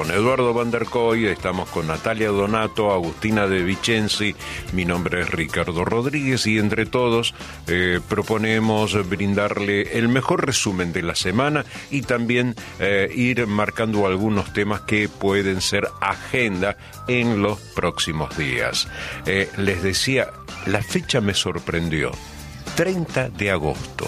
Con Eduardo Van der Koy, estamos con Natalia Donato, Agustina De Vicenzi, mi nombre es Ricardo Rodríguez y entre todos proponemos brindarle el mejor resumen de la semana y también ir marcando algunos temas que pueden ser agenda en los próximos días. Les decía, la fecha me sorprendió, 30 de agosto.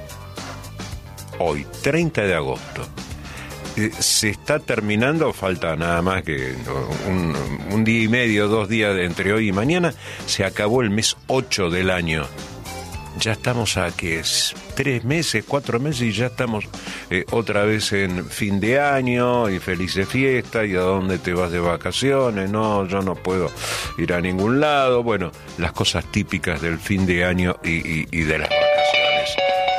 Hoy, 30 de agosto. Se está terminando, falta nada más que un día y medio, 2 días entre hoy y mañana, se acabó el mes 8 del año. Ya estamos a que es 3 meses, 4 meses y ya estamos otra vez en fin de año y felices fiestas y a dónde te vas de vacaciones. No, yo no puedo ir a ningún lado. Bueno, las cosas típicas del fin de año y de las vacaciones.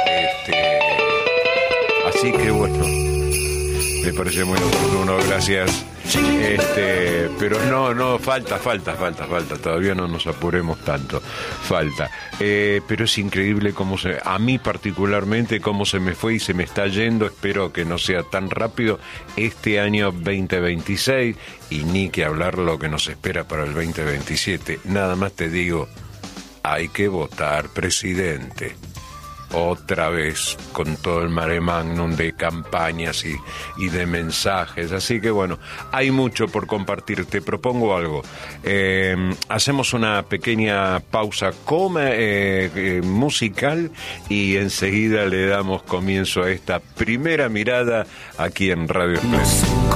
Así que bueno, me parece muy oportuno, gracias. Pero no, falta, todavía no nos apuremos tanto, falta. Pero es increíble a mí particularmente, cómo se me fue y se me está yendo, espero que no sea tan rápido este año 2026 y ni que hablar lo que nos espera para el 2027. Nada más te digo, hay que votar, presidente. Otra vez con todo el mare magnum de campañas y de mensajes. Así que bueno, hay mucho por compartir. Te propongo algo. Hacemos una pequeña pausa musical y enseguida le damos comienzo a esta primera mirada aquí en Radio Express.